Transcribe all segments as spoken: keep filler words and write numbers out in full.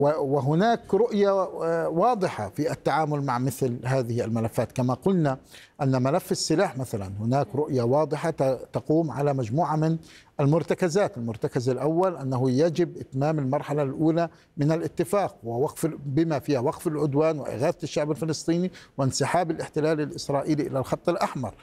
وهناك رؤية واضحة في التعامل مع مثل هذه الملفات. كما قلنا أن ملف السلاح مثلا هناك رؤية واضحة تقوم على مجموعة من المرتكزات. المرتكز الأول أنه يجب إتمام المرحلة الأولى من الاتفاق ووقف بما فيها وقف العدوان وإغاثة الشعب الفلسطيني وانسحاب الاحتلال الإسرائيلي إلى الخط الأحمر.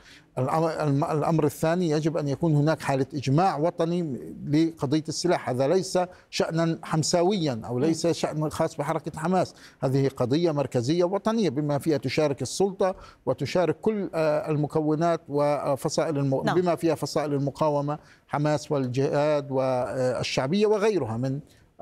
الأمر الثاني يجب أن يكون هناك حالة إجماع وطني لقضية السلاح. هذا ليس شأنا حمساويا أو ليس شأن خاص بحركة حماس، هذه قضية مركزية وطنية بما فيها تشارك السلطة وتشارك كل المكونات وفصائل الم... نعم. بما فيها فصائل المقاومة حماس والجهاد والشعبية وغيرها من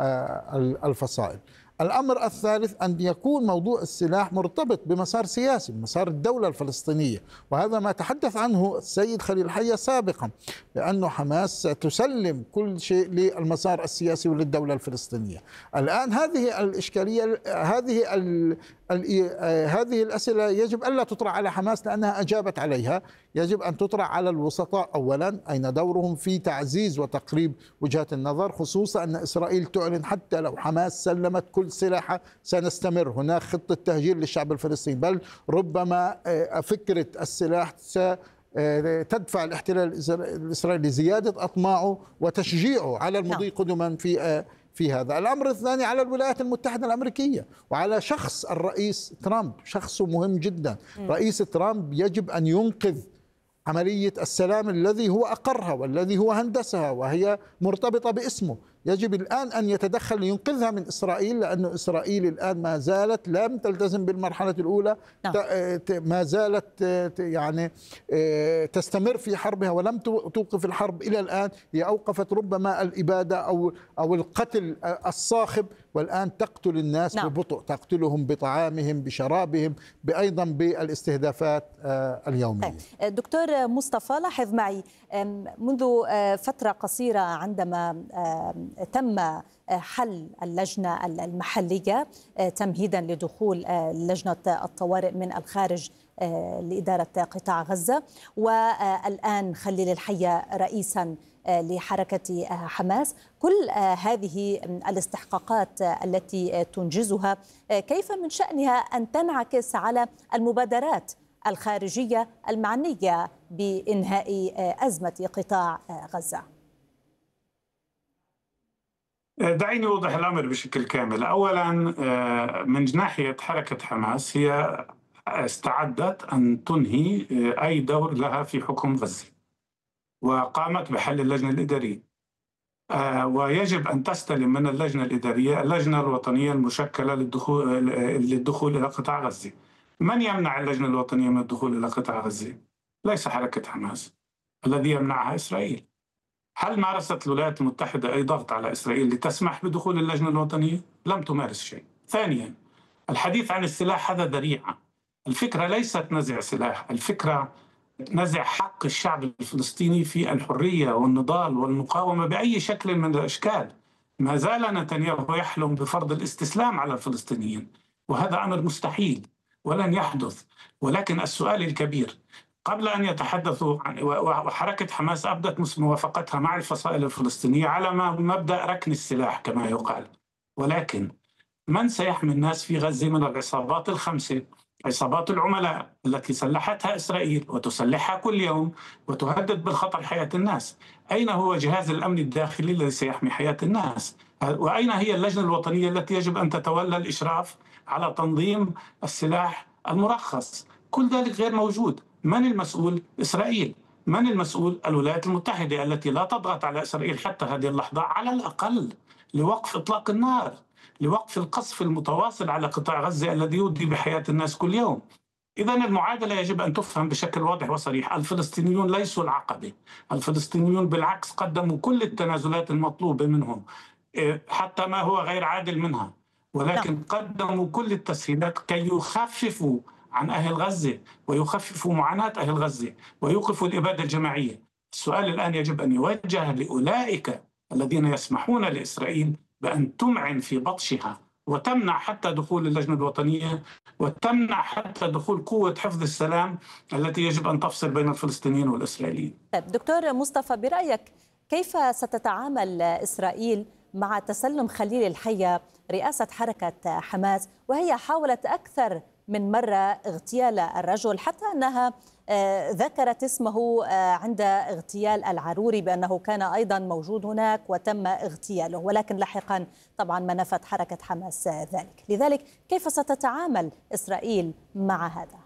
الفصائل. الأمر الثالث أن يكون موضوع السلاح مرتبط بمسار سياسي، مسار الدولة الفلسطينية، وهذا ما تحدث عنه السيد خليل حية سابقا، لأنه حماس تسلم كل شيء للمسار السياسي وللدولة الفلسطينية. الآن هذه الإشكالية، هذه ال هذه الأسئلة يجب ألا تطرح على حماس لأنها أجابت عليها، يجب أن تطرح على الوسطاء أولا، أين دورهم في تعزيز وتقريب وجهات النظر، خصوصا أن إسرائيل تعلن حتى لو حماس سلمت كل سلاحها سنستمر، هناك خطة تهجير للشعب الفلسطيني، بل ربما فكرة السلاح س تدفع الاحتلال الإسرائيلي لزيادة أطماعه وتشجيعه على المضي قدما في في هذا. الأمر الثاني على الولايات المتحدة الأمريكية وعلى شخص الرئيس ترامب، شخصه مهم جدا. رئيس ترامب يجب أن ينقذ عملية السلام الذي هو أقرها والذي هو هندسها وهي مرتبطة باسمه، يجب الآن أن يتدخل لينقذها من إسرائيل، لأن إسرائيل الآن ما زالت لم تلتزم بالمرحلة الأولى، نعم. ما زالت يعني تستمر في حربها ولم توقف الحرب إلى الآن. هي أوقفت ربما الإبادة أو أو القتل الصاخب، والآن تقتل الناس نعم. ببطء، تقتلهم بطعامهم بشرابهم أيضا بالاستهدافات اليومية. دكتور مصطفى، لاحظ معي منذ فترة قصيرة عندما تم حل اللجنة المحلية تمهيدا لدخول لجنة الطوارئ من الخارج لإدارة قطاع غزة، والآن خليل الحية رئيسا لحركة حماس، كل هذه الاستحقاقات التي تنجزها كيف من شأنها أن تنعكس على المبادرات الخارجية المعنية بإنهاء أزمة قطاع غزة؟ دعيني أوضح الأمر بشكل كامل. أولا، من ناحية حركة حماس هي استعدت أن تنهي أي دور لها في حكم غزة وقامت بحل اللجنة الإدارية، ويجب أن تستلم من اللجنة الإدارية اللجنة الوطنية المشكلة للدخول للدخول إلى قطاع غزة. من يمنع اللجنة الوطنية من الدخول إلى قطاع غزة؟ ليس حركة حماس، الذي يمنعها إسرائيل. هل مارست الولايات المتحدة أي ضغط على إسرائيل لتسمح بدخول اللجنة الوطنية؟ لم تمارس شيء. ثانيا، الحديث عن السلاح هذا ذريعة. الفكرة ليست نزع سلاح، الفكرة نزع حق الشعب الفلسطيني في الحرية والنضال والمقاومة بأي شكل من الأشكال. ما زال نتنياهو يحلم بفرض الاستسلام على الفلسطينيين، وهذا أمر مستحيل ولن يحدث. ولكن السؤال الكبير، قبل أن يتحدثوا عن وحركة حماس أبدت موافقتها مع الفصائل الفلسطينية على مبدأ ركن السلاح كما يقال، ولكن من سيحمي الناس في غزة من العصابات الخمسة؟ عصابات العملاء التي سلحتها إسرائيل وتسلحها كل يوم وتهدد بالخطر حياة الناس. أين هو جهاز الأمن الداخلي الذي سيحمي حياة الناس؟ وأين هي اللجنة الوطنية التي يجب أن تتولى الإشراف على تنظيم السلاح المرخص؟ كل ذلك غير موجود. من المسؤول؟ إسرائيل. من المسؤول؟ الولايات المتحدة التي لا تضغط على إسرائيل حتى هذه اللحظة على الأقل لوقف إطلاق النار، لوقف القصف المتواصل على قطاع غزة الذي يودي بحياة الناس كل يوم. إذا المعادلة يجب أن تفهم بشكل واضح وصريح. الفلسطينيون ليسوا العقبة، الفلسطينيون بالعكس قدموا كل التنازلات المطلوبة منهم حتى ما هو غير عادل منها، ولكن قدموا كل التسهيلات كي يخففوا عن أهل غزة ويخففوا معاناة أهل غزة ويوقفوا الإبادة الجماعية. السؤال الآن يجب أن يوجه لأولئك الذين يسمحون لإسرائيل بأن تمعن في بطشها وتمنع حتى دخول اللجنة الوطنية وتمنع حتى دخول قوة حفظ السلام التي يجب أن تفصل بين الفلسطينيين والإسرائيليين. دكتور مصطفى، برأيك كيف ستتعامل إسرائيل مع تسلم خليل الحية رئاسة حركة حماس، وهي حاولت أكثر من مرة اغتيال الرجل، حتى أنها ذكرت اسمه عند اغتيال العروري بأنه كان أيضا موجود هناك وتم اغتياله، ولكن لاحقا طبعا ما نفت حركة حماس ذلك. لذلك كيف ستتعامل إسرائيل مع هذا؟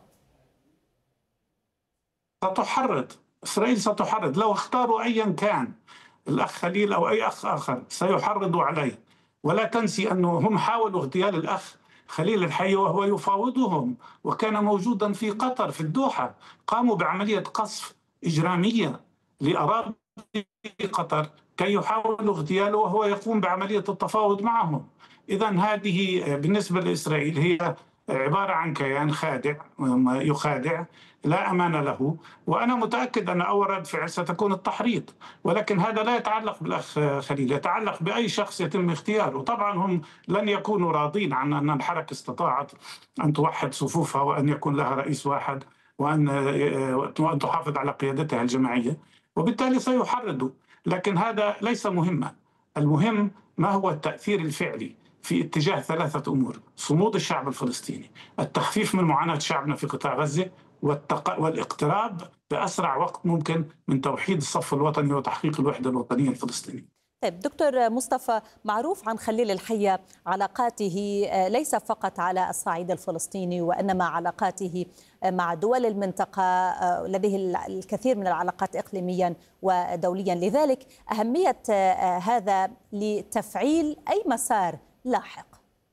ستحرض إسرائيل ستحرض لو اختاروا أيا كان الأخ خليل أو أي أخ آخر سيحرضوا عليه. ولا تنسي أنه هم حاولوا اغتيال الأخ خليل الحي وهو يفاوضهم، وكان موجودا في قطر في الدوحة. قاموا بعملية قصف إجرامية لأراضي قطر كي يحاولوا اغتياله وهو يقوم بعملية التفاوض معهم. إذا هذه بالنسبة لإسرائيل هي عبارة عن كيان خادع يخادع لا أمان له، وأنا متأكد أن أول رد فعل ستكون التحريض، ولكن هذا لا يتعلق بالأخ خليل، يتعلق بأي شخص يتم اختياره. وطبعا هم لن يكونوا راضين عن أن الحركة استطاعت أن توحد صفوفها وأن يكون لها رئيس واحد وأن وأن تحافظ على قيادتها الجماعية، وبالتالي سيحرضوا. لكن هذا ليس مهما، المهم ما هو التأثير الفعلي في اتجاه ثلاثة أمور: صمود الشعب الفلسطيني، التخفيف من معاناة شعبنا في قطاع غزة، والتق... والاقتراب بأسرع وقت ممكن من توحيد الصف الوطني وتحقيق الوحدة الوطنية الفلسطينية. طيب دكتور مصطفى، معروف عن خليل الحية علاقاته ليس فقط على الصعيد الفلسطيني وإنما علاقاته مع دول المنطقة، لديه الكثير من العلاقات إقليميا ودوليا، لذلك أهمية هذا لتفعيل أي مسار لاحق.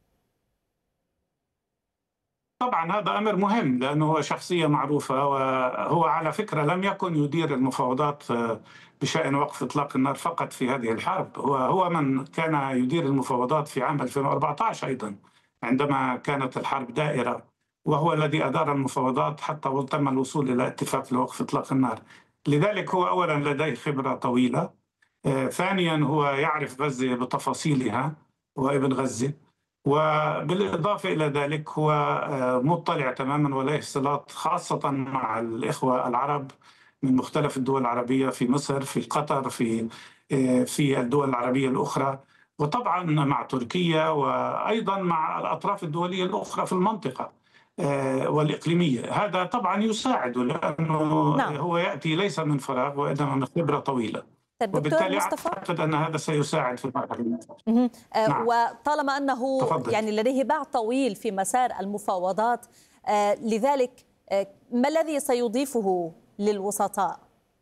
طبعا هذا أمر مهم لأنه هو شخصية معروفة، وهو على فكرة لم يكن يدير المفاوضات بشأن وقف إطلاق النار فقط في هذه الحرب، هو هو من كان يدير المفاوضات في عام ألفين وأربعة عشر أيضا عندما كانت الحرب دائرة، وهو الذي أدار المفاوضات حتى تم الوصول إلى اتفاق لوقف إطلاق النار. لذلك هو أولا لديه خبرة طويلة، ثانيا هو يعرف غزة بتفاصيلها وابن غزة، وبالإضافة إلى ذلك هو مطلع تماما وله صلات خاصة مع الإخوة العرب من مختلف الدول العربية في مصر، في قطر، في في الدول العربية الأخرى، وطبعا مع تركيا، وأيضا مع الأطراف الدولية الأخرى في المنطقة والإقليمية. هذا طبعا يساعد لأنه نعم. هو يأتي ليس من فراغ وإنما من خبرة طويلة. طيب دكتور مصطفى، أعتقد أن هذا سيساعد في المرحلة. آه نعم. وطالما أنه تفضل. يعني لديه باع طويل في مسار المفاوضات، آه لذلك آه ما الذي سيضيفه للوسطاء؟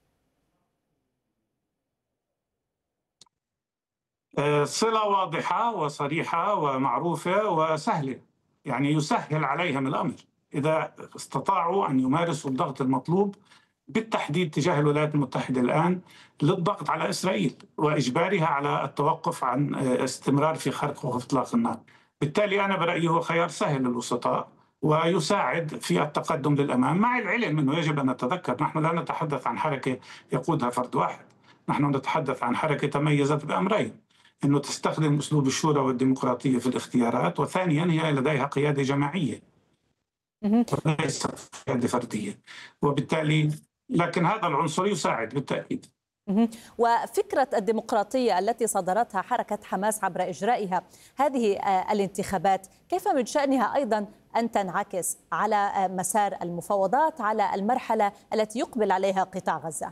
آه صلة واضحة وصريحة ومعروفة وسهلة، يعني يسهل عليهم الأمر إذا استطاعوا أن يمارسوا الضغط المطلوب بالتحديد تجاه الولايات المتحدة الآن للضغط على إسرائيل وإجبارها على التوقف عن استمرار في خرق وقف إطلاق النار. بالتالي أنا برأيي هو خيار سهل للوسطاء ويساعد في التقدم للأمام، مع العلم أنه يجب أن نتذكر نحن لا نتحدث عن حركة يقودها فرد واحد، نحن نتحدث عن حركة تميزت بأمرين: أنه تستخدم أسلوب الشورى والديمقراطية في الاختيارات، وثانيا هي لديها قيادة جماعية وليست قيادة فردية، وبالتالي لكن هذا العنصر يساعد بالتأكيد. وفكرة الديمقراطية التي صدرتها حركة حماس عبر إجرائها هذه الانتخابات، كيف من شأنها أيضا أن تنعكس على مسار المفاوضات، على المرحلة التي يقبل عليها قطاع غزة؟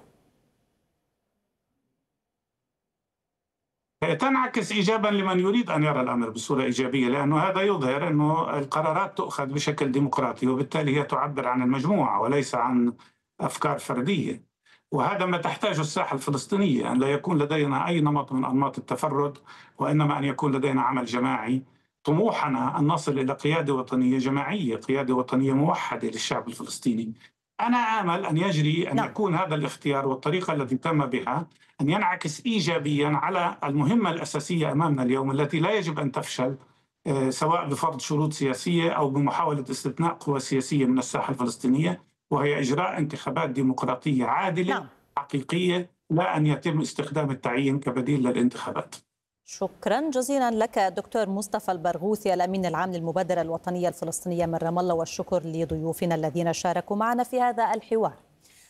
تنعكس إيجابا لمن يريد أن يرى الأمر بصورة إيجابية، لأنه هذا يظهر أنه القرارات تؤخذ بشكل ديمقراطي، وبالتالي هي تعبر عن المجموعة وليس عن أفكار فردية. وهذا ما تحتاجه الساحة الفلسطينية، أن لا يكون لدينا أي نمط من أنماط التفرد، وإنما أن يكون لدينا عمل جماعي. طموحنا أن نصل إلى قيادة وطنية جماعية، قيادة وطنية موحدة للشعب الفلسطيني. أنا آمل أن يجري أن يكون هذا الاختيار والطريقة التي تم بها أن ينعكس إيجابيا على المهمة الأساسية أمامنا اليوم التي لا يجب أن تفشل، سواء بفرض شروط سياسية أو بمحاولة استثناء قوى سياسية من الساحة الفلسطينية، وهي إجراء انتخابات ديمقراطية عادلة نعم. حقيقية، لا أن يتم استخدام التعيين كبديل للانتخابات. شكرا جزيلا لك دكتور مصطفى البرغوثي، الأمين العام للمبادرة الوطنية الفلسطينية من رام الله، والشكر لضيوفنا الذين شاركوا معنا في هذا الحوار.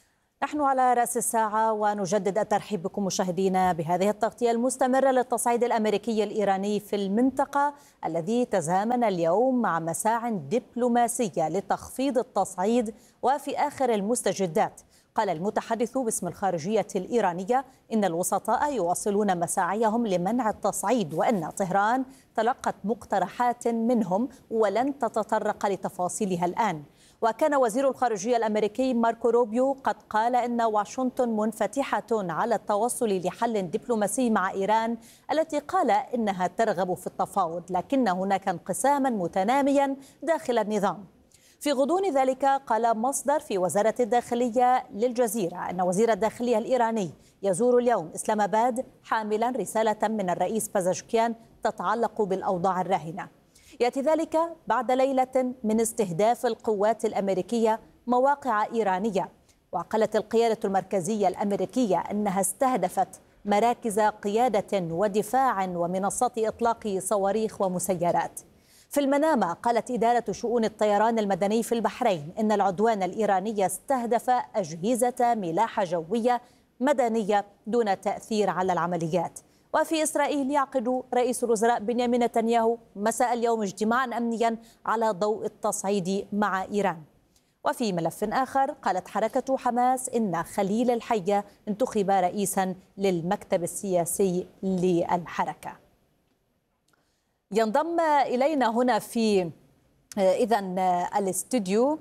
نحن على رأس الساعة ونجدد الترحيب بكم مشاهدينا بهذه التغطية المستمرة للتصعيد الأمريكي الإيراني في المنطقة الذي تزامن اليوم مع مساع دبلوماسية لتخفيض التصعيد وفي آخر المستجدات. قال المتحدث باسم الخارجية الإيرانية إن الوسطاء يواصلون مساعيهم لمنع التصعيد، وأن طهران تلقت مقترحات منهم ولن تتطرق لتفاصيلها الآن. وكان وزير الخارجية الأمريكي ماركو روبيو قد قال إن واشنطن منفتحة على التوصل لحل دبلوماسي مع إيران التي قال إنها ترغب في التفاوض، لكن هناك انقساما متناميا داخل النظام. في غضون ذلك قال مصدر في وزارة الداخلية للجزيرة أن وزير الداخلية الإيراني يزور اليوم إسلام آباد حاملا رسالة من الرئيس بازشكيان تتعلق بالأوضاع الراهنة. يأتي ذلك بعد ليلة من استهداف القوات الأمريكية مواقع إيرانية، وقالت القيادة المركزية الأمريكية أنها استهدفت مراكز قيادة ودفاع ومنصات إطلاق صواريخ ومسيرات. في المنامة قالت إدارة شؤون الطيران المدني في البحرين إن العدوان الإيراني استهدف أجهزة ملاحة جوية مدنية دون تأثير على العمليات. وفي إسرائيل يعقد رئيس الوزراء بنيامين نتنياهو مساء اليوم اجتماعا أمنيا على ضوء التصعيد مع إيران. وفي ملف آخر قالت حركة حماس إن خليل الحية انتخب رئيسا للمكتب السياسي للحركة. ينضم إلينا هنا في إذن الاستوديو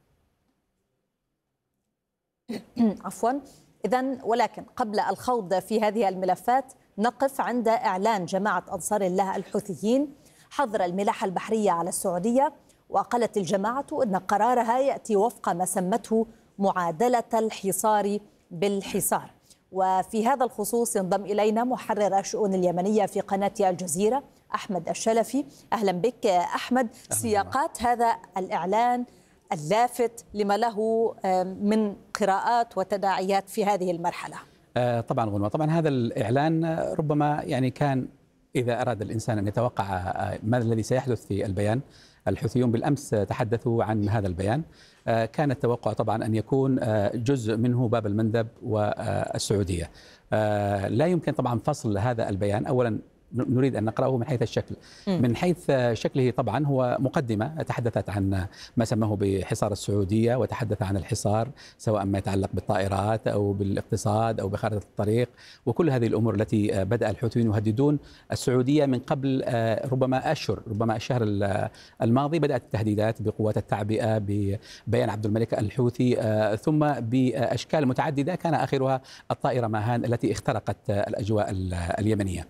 عفوا إذن ولكن قبل الخوض في هذه الملفات نقف عند إعلان جماعة أنصار الله الحوثيين حظر الملاحة البحرية على السعودية. وقالت الجماعة أن قرارها يأتي وفق ما سمته معادلة الحصار بالحصار. وفي هذا الخصوص ينضم إلينا محرر الشؤون اليمنية في قناة الجزيرة أحمد الشلفي. أهلا بك أحمد. سياقات هذا الإعلان اللافت لما له من قراءات وتداعيات في هذه المرحلة. طبعا غنوة، طبعا هذا الإعلان ربما يعني كان إذا أراد الإنسان أن يتوقع ما الذي سيحدث في البيان. الحوثيون بالأمس تحدثوا عن هذا البيان، كان التوقع طبعا أن يكون جزء منه باب المندب والسعودية. لا يمكن طبعا فصل هذا البيان. أولا نريد أن نقرأه من حيث الشكل. من حيث شكله طبعا هو مقدمة تحدثت عن ما سماه بحصار السعودية، وتحدث عن الحصار سواء ما يتعلق بالطائرات أو بالاقتصاد أو بخارطة الطريق وكل هذه الأمور التي بدأ الحوثيون يهددون السعودية من قبل ربما أشهر. ربما الشهر الماضي بدأت التهديدات بقوات التعبئة ببيان عبد الملك الحوثي، ثم بأشكال متعددة كان آخرها الطائرة ماهان التي اخترقت الأجواء اليمنية.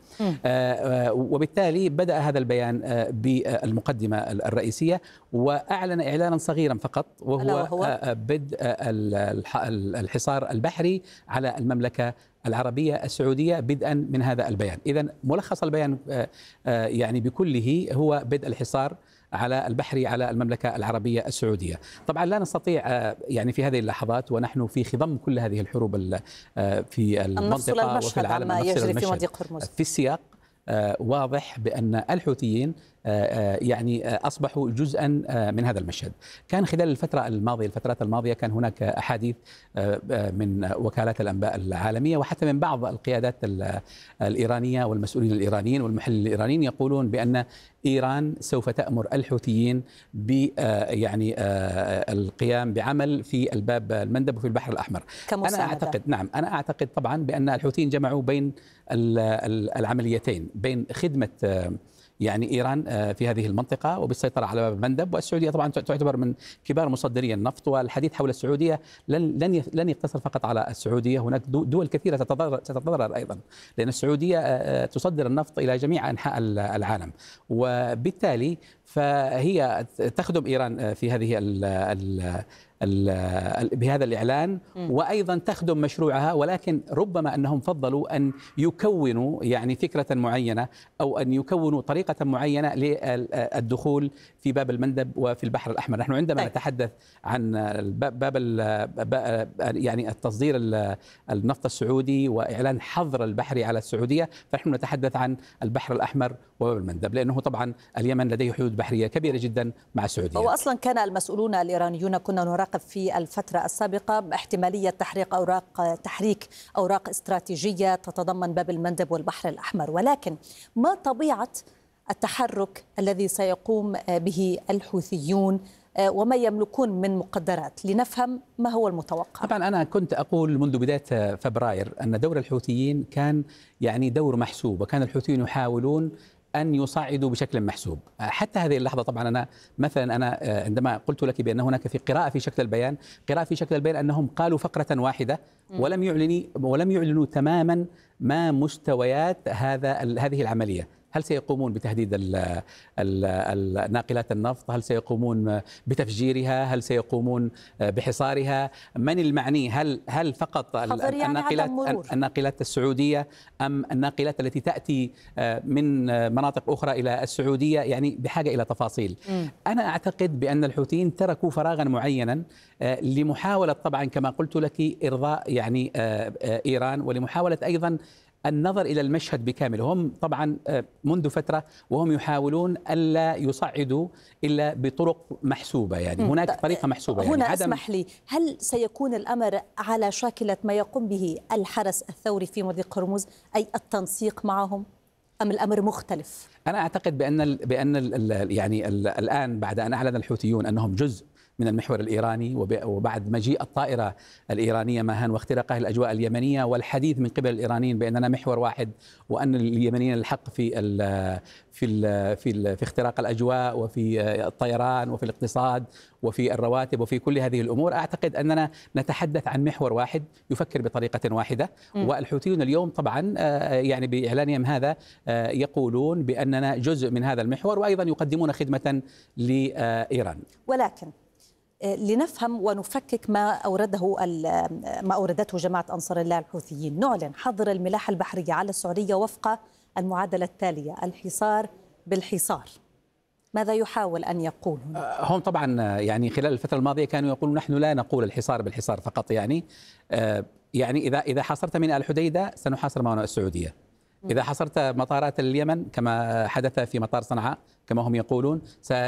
وبالتالي بدأ هذا البيان بالمقدمة الرئيسية، وأعلن إعلانا صغيرا فقط وهو بدء الحصار البحري على المملكة العربية السعودية بدءا من هذا البيان. إذن ملخص البيان يعني بكله هو بدء الحصار على البحري على المملكة العربية السعودية. طبعا لا نستطيع يعني في هذه اللحظات ونحن في خضم كل هذه الحروب في المنطقة وفي العالم ما يجري في مضيق هرمز في السياق واضح بأن الحوثيين يعني أصبحوا جزءا من هذا المشهد. كان خلال الفترة الماضية الفترات الماضية كان هناك أحاديث من وكالات الأنباء العالمية وحتى من بعض القيادات الإيرانية والمسؤولين الإيرانيين والمحللين الإيرانيين يقولون بأن إيران سوف تأمر الحوثيين ب يعني القيام بعمل في الباب المندب وفي البحر الأحمر. كمساعدة. أنا أعتقد نعم أنا أعتقد طبعا بأن الحوثيين جمعوا بين العمليتين، بين خدمة يعني إيران في هذه المنطقة وبالسيطرة على باب المندب، والسعودية طبعا تعتبر من كبار مصدري النفط، والحديث حول السعودية لن لن لن يقتصر فقط على السعودية. هناك دول كثيرة تتضرر أيضا، لأن السعودية تصدر النفط إلى جميع أنحاء العالم، وبالتالي فهي تخدم إيران في هذه ال ال بهذا الإعلان، وأيضا تخدم مشروعها، ولكن ربما أنهم فضلوا أن يكونوا يعني فكرة معينة أو أن يكونوا طريقة معينة للدخول في باب المندب وفي البحر الأحمر. نحن عندما طيب. نتحدث عن باب يعني التصدير النفط السعودي وإعلان حظر البحري على السعودية، فنحن نتحدث عن البحر الأحمر وباب المندب، لأنه طبعا اليمن لديه حدود بحرية كبيرة جدا مع السعودية. هو أصلا كان المسؤولون الإيرانيون كنا نراقب المراقب في الفترة السابقة احتمالية تحريك أوراق تحريك أوراق استراتيجية تتضمن باب المندب والبحر الأحمر، ولكن ما طبيعة التحرك الذي سيقوم به الحوثيون وما يملكون من مقدرات لنفهم ما هو المتوقع؟ طبعا أنا كنت أقول منذ بداية فبراير أن دور الحوثيين كان يعني دور محسوب، وكان الحوثيون يحاولون أن يصعدوا بشكل محسوب حتى هذه اللحظة. طبعا أنا مثلا أنا عندما قلت لك بأن هناك في قراءة في شكل البيان قراءة في شكل البيان أنهم قالوا فقرة واحدة ولم يعلنوا ولم يعلنوا تماما ما مستويات هذا هذه العملية. هل سيقومون بتهديد الناقلات النفط؟ هل سيقومون بتفجيرها؟ هل سيقومون بحصارها؟ من المعني؟ هل هل فقط الناقلات الناقلات السعودية أم الناقلات التي تأتي من مناطق أخرى إلى السعودية؟ يعني بحاجة إلى تفاصيل. م. أنا أعتقد بأن الحوثيين تركوا فراغا معينا لمحاولة طبعا كما قلت لك إرضاء يعني إيران، ولمحاولة أيضا النظر إلى المشهد بكامل. هم طبعا منذ فترة وهم يحاولون ألا يصعدوا إلا بطرق محسوبة، يعني هناك طريقة محسوبة. هنا يعني اسمح لي، هل سيكون الأمر على شاكلة ما يقوم به الحرس الثوري في مضيق هرمز، أي التنسيق معهم، أم الأمر مختلف؟ أنا أعتقد بأن ال بأن ال يعني ال الآن بعد أن أعلن الحوثيون أنهم جزء من المحور الإيراني، وبعد مجيء الطائرة الإيرانية ماهان واختراقها الأجواء اليمنية والحديث من قبل الإيرانيين بأننا محور واحد، وأن اليمنيين الحق في ال في ال في ال في اختراق الأجواء وفي الطيران وفي الاقتصاد وفي الرواتب وفي كل هذه الأمور، أعتقد أننا نتحدث عن محور واحد يفكر بطريقة واحدة. م. والحوثيون اليوم طبعا يعني بإعلانهم هذا يقولون بأننا جزء من هذا المحور، وأيضا يقدمون خدمة لإيران. ولكن لنفهم ونفكك ما أورده ما أوردته جماعة أنصار الله الحوثيين، نعلن حظر الملاحة البحرية على السعودية وفق المعادلة التالية: الحصار بالحصار. ماذا يحاول أن يقول هنا؟ هم طبعا يعني خلال الفترة الماضية كانوا يقولون نحن لا نقول الحصار بالحصار فقط، يعني يعني إذا إذا حاصرت من الحديدة سنحاصر معنا السعودية، إذا حصرت مطارات اليمن كما حدث في مطار صنعاء كما هم يقولون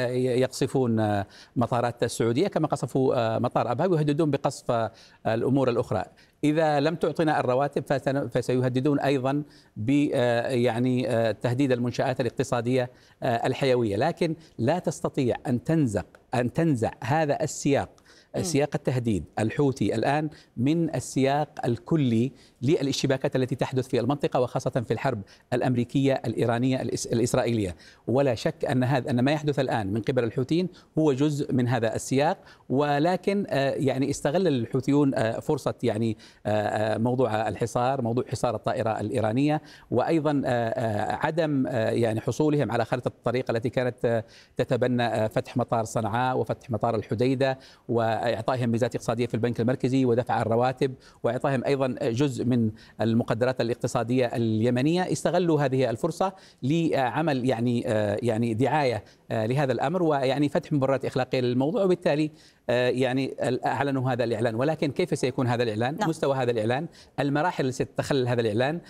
سيقصفون مطارات السعودية كما قصفوا مطار أبها، ويهددون بقصف الأمور الأخرى. إذا لم تعطنا الرواتب فسيهددون أيضا ب يعني تهديد المنشآت الاقتصادية الحيوية. لكن لا تستطيع أن تنزق أن تنزع هذا السياق، سياق التهديد الحوثي الآن، من السياق الكلي للاشتباكات التي تحدث في المنطقة، وخاصة في الحرب الأمريكية الإيرانية الإسرائيلية. ولا شك أن هذا أن ما يحدث الآن من قبل الحوثيين هو جزء من هذا السياق. ولكن يعني استغل الحوثيون فرصة يعني موضوع الحصار، موضوع حصار الطائرة الإيرانية، وأيضا عدم يعني حصولهم على خارطة الطريق التي كانت تتبنى فتح مطار صنعاء وفتح مطار الحديدة، وإعطائهم ميزات اقتصادية في البنك المركزي ودفع الرواتب، وإعطائهم أيضا جزء من المقدرات الاقتصادية اليمنية. استغلوا هذه الفرصة لعمل يعني يعني دعاية لهذا الأمر، ويعني فتح مبررات إخلاقية للموضوع، وبالتالي يعني أعلنوا هذا الإعلان. ولكن كيف سيكون هذا الإعلان؟ نعم. مستوى هذا الإعلان، المراحل التي ستتخلل هذا الإعلان،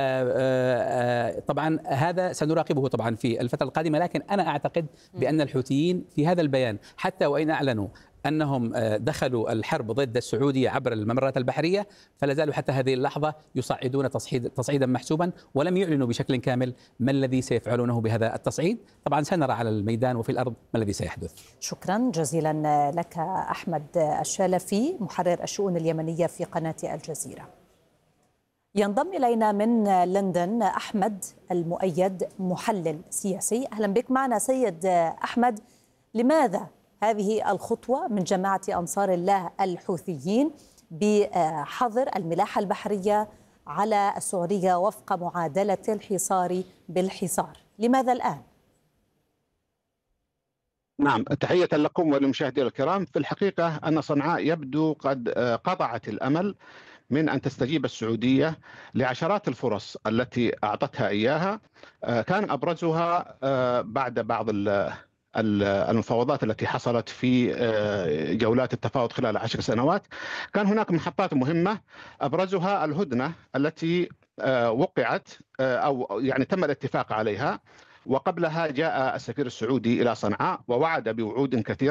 طبعا هذا سنراقبه طبعا في الفترة القادمة. لكن أنا أعتقد بأن الحوثيين في هذا البيان حتى وإن أعلنوا أنهم دخلوا الحرب ضد السعودية عبر الممرات البحرية، فلا زالوا حتى هذه اللحظة يصعدون تصعيد تصعيدا محسوبا، ولم يعلنوا بشكل كامل ما الذي سيفعلونه بهذا التصعيد. طبعا سنرى على الميدان وفي الأرض ما الذي سيحدث. شكرا جزيلا لك أحمد الشالفي، محرر الشؤون اليمنية في قناة الجزيرة. ينضم إلينا من لندن أحمد المؤيد، محلل سياسي. أهلا بك معنا سيد أحمد. لماذا هذه الخطوة من جماعة أنصار الله الحوثيين بحظر الملاحة البحرية على السعودية وفق معادلة الحصار بالحصار؟ لماذا الآن؟ نعم، تحية لكم وللمشاهدين الكرام. في الحقيقة أن صنعاء يبدو قد قطعت الأمل من أن تستجيب السعودية لعشرات الفرص التي أعطتها إياها، كان أبرزها بعد بعض المفاوضات التي حصلت في جولات التفاوض خلال عشر سنوات. كان هناك محطات مهمة، أبرزها الهدنة التي وقعت أو يعني تم الاتفاق عليها، وقبلها جاء السفير السعودي إلى صنعاء ووعد بوعود كثيرة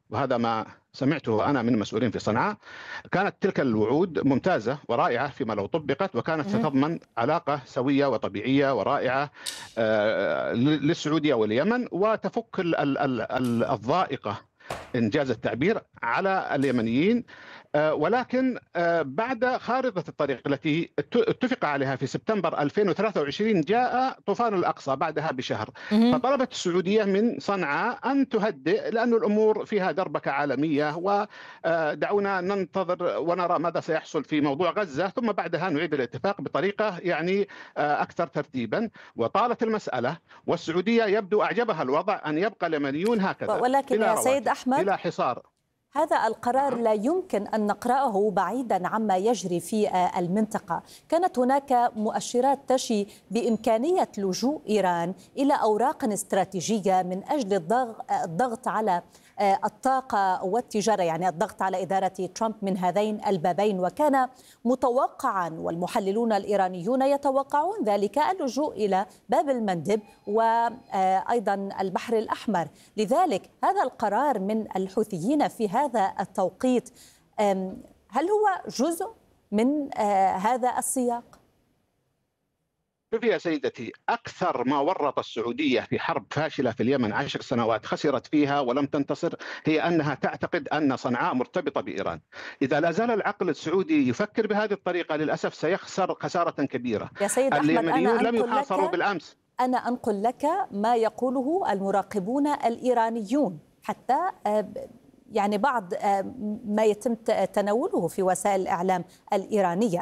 وهذا ما سمعته أنا من المسؤولين في صنعاء، كانت تلك الوعود ممتازة ورائعة فيما لو طبقت، وكانت تتضمن علاقة سوية وطبيعية ورائعة للسعودية واليمن، وتفك الضائقة إنجاز التعبير على اليمنيين. ولكن بعد خارطة الطريق التي اتفق عليها في سبتمبر ألفين وثلاثة وعشرين جاء طوفان الأقصى بعدها بشهر، فطلبت السعودية من صنعاء أن تهدئ لأن الأمور فيها دربكة عالمية، ودعونا ننتظر ونرى ماذا سيحصل في موضوع غزة، ثم بعدها نعيد الاتفاق بطريقة يعني أكثر ترتيبا. وطالت المسألة والسعودية يبدو أعجبها الوضع أن يبقى اليمنيون هكذا، ولكن يا سيد أحمد إلى حصار. هذا القرار لا يمكن أن نقرأه بعيدا عما يجري في المنطقة. كانت هناك مؤشرات تشي بإمكانية لجوء إيران إلى أوراق استراتيجية من أجل الضغط على الطاقة والتجارة، يعني الضغط على إدارة ترامب من هذين البابين، وكان متوقعا والمحللون الإيرانيون يتوقعون ذلك اللجوء إلى باب المندب وأيضا البحر الأحمر. لذلك هذا القرار من الحوثيين في هذا التوقيت هل هو جزء من هذا السياق؟ شوفي يا سيدتي، أكثر ما ورط السعودية في حرب فاشلة في اليمن عشر سنوات خسرت فيها ولم تنتصر هي أنها تعتقد أن صنعاء مرتبطة بإيران. إذا لا زال العقل السعودي يفكر بهذه الطريقة للأسف سيخسر خسارة كبيرة. يا سيد أحمد، اليمنيون لم يحاصروا بالأمس. أنا أنقل لك ما يقوله المراقبون الإيرانيون، حتى يعني بعض ما يتم تناوله في وسائل الإعلام الإيرانية.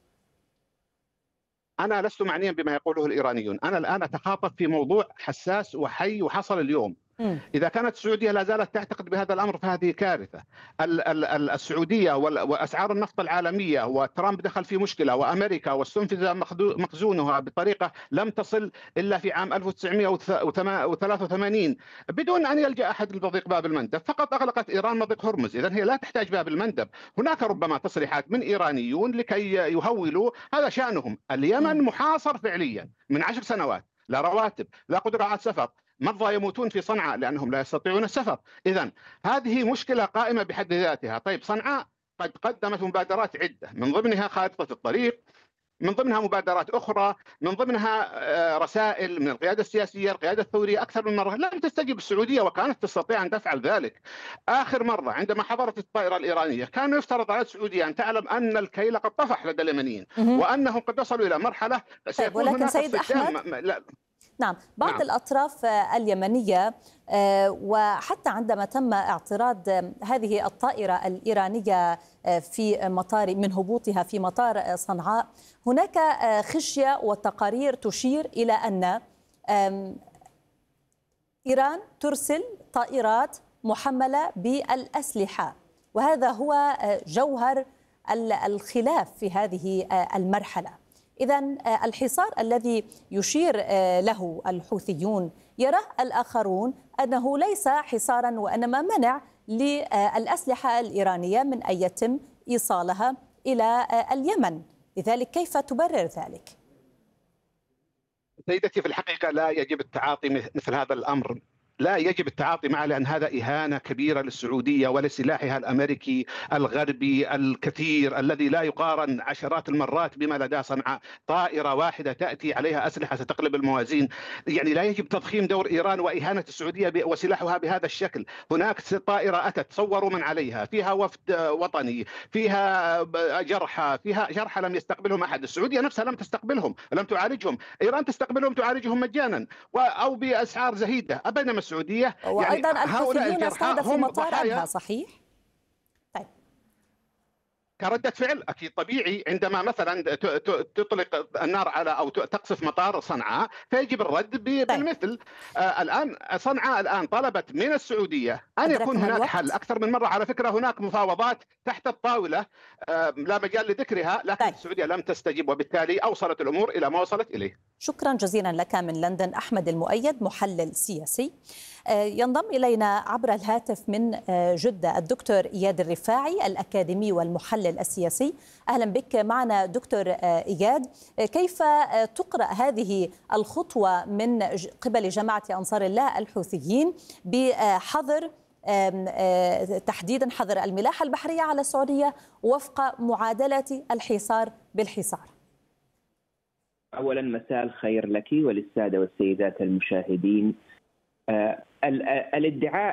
أنا لست معنيا بما يقوله الإيرانيون، أنا الآن أتخاطب في موضوع حساس وحي وحصل اليوم. م. إذا كانت السعودية لا زالت تعتقد بهذا الأمر فهذه كارثة. السعودية وأسعار النفط العالمية وترامب دخل في مشكلة وأمريكا واستنفذ مخزونها بطريقة لم تصل إلا في عام ألف وتسعمئة وثلاثة وثمانين بدون أن يلجأ أحد لتضييق باب المندب، فقط أغلقت إيران مضيق هرمز. إذن هي لا تحتاج باب المندب. هناك ربما تصريحات من إيرانيون لكي يهولوا، هذا شأنهم. اليمن محاصر فعليا من عشر سنوات، لا رواتب، لا قدرة على السفر، مرضى يموتون في صنعاء لأنهم لا يستطيعون السفر. إذن هذه مشكلة قائمة بحد ذاتها. طيب صنعاء قد قدمت مبادرات عدة، من ضمنها خارطة الطريق، من ضمنها مبادرات أخرى، من ضمنها رسائل من القيادة السياسية، القيادة الثورية أكثر من مرة. لم تستجب السعودية وكانت تستطيع أن تفعل ذلك. آخر مرة عندما حضرت الطائرة الإيرانية كان يفترض على السعودية أن تعلم أن الكيل قد طفح لدى اليمنيين وأنهم قد وصلوا إلى مرحلة سيكون ولكن هناك سيد أحمد لا. نعم، بعض نعم. الأطراف اليمنية وحتى عندما تم اعتراض هذه الطائرة الإيرانية في مطار من هبوطها في مطار صنعاء، هناك خشية وتقارير تشير إلى أن إيران ترسل طائرات محملة بالأسلحة، وهذا هو جوهر الخلاف في هذه المرحلة. إذن الحصار الذي يشير له الحوثيون يرى الآخرون أنه ليس حصارا وإنما منع للأسلحة الإيرانية من أن يتم إيصالها إلى اليمن. لذلك كيف تبرر ذلك؟ سيدتي، في الحقيقة لا يجب التعاطي مثل هذا الأمر، لا يجب التعاطي معه، لأن هذا إهانة كبيرة للسعودية ولسلاحها الأمريكي الغربي الكثير الذي لا يقارن عشرات المرات بما لدى صنعاء. طائرة واحدة تأتي عليها أسلحة ستقلب الموازين. يعني لا يجب تضخيم دور إيران وإهانة السعودية وسلاحها بهذا الشكل. هناك طائرة أتت، صوروا من عليها، فيها وفد وطني، فيها جرحى، فيها جرحى لم يستقبلهم أحد. السعودية نفسها لم تستقبلهم، لم تعالجهم. إيران تستقبلهم، تعالجهم مجانا أو بأسعار زهيدة. بينما السعودية وأيضا يعني الحوثيون استهدفوا مطار أبها، صحيح؟ طيب كردة فعل أكيد طبيعي. عندما مثلا تطلق النار على أو تقصف مطار صنعاء فيجب الرد بالمثل. آه الآن صنعاء الآن طلبت من السعودية أن يكون هناك الوقت. حل أكثر من مرة. على فكرة هناك مفاوضات تحت الطاولة آه لا مجال لذكرها، لكن طيب. السعودية لم تستجب وبالتالي أوصلت الأمور إلى ما وصلت إليه. شكرا جزيلا لك من لندن أحمد المؤيد، محلل سياسي. ينضم إلينا عبر الهاتف من جدة الدكتور إياد الرفاعي الأكاديمي والمحلل السياسي. أهلا بك معنا دكتور إياد. كيف تقرأ هذه الخطوة من قبل جماعة أنصار الله الحوثيين بحظر تحديدا حظر الملاحة البحرية على السعودية وفق معادلة الحصار بالحصار؟ أولا مساء الخير لك وللسادة والسيدات المشاهدين. الادعاء